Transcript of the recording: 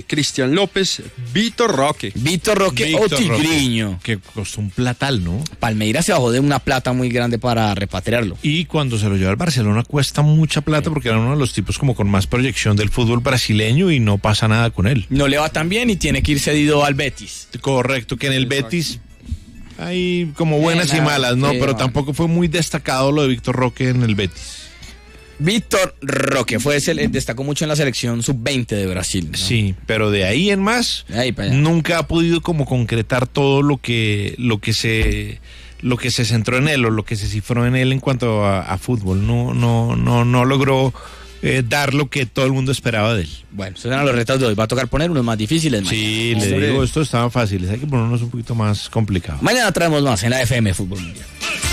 Cristian López, Vitor Roque o Tigriño. Que costó un platal, ¿no? Palmeiras se bajó de una plata muy grande para repatriarlo. Y cuando se lo lleva al Barcelona cuesta mucha plata porque era uno de los tipos como con más proyección del fútbol brasileño y no pasa nada con él. No le va tan bien y tiene que ir cedido al Betis. Correcto, que en el Betis hay como buenas y malas, ¿no? Pero tampoco fue muy destacado lo de Vitor Roque en el Betis. Vitor Roque destacó mucho en la selección sub-20 de Brasil, ¿no? Sí, pero de ahí en más nunca ha podido como concretar todo lo que se centró en él o lo que se cifró en él en cuanto a fútbol. No logró dar lo que todo el mundo esperaba de él. Bueno, esos eran los retos de hoy. Va a tocar poner unos más difíciles. Sí, le digo, estos estaban fáciles. Hay que ponernos un poquito más complicados. Mañana traemos más en la FM Fútbol Mundial.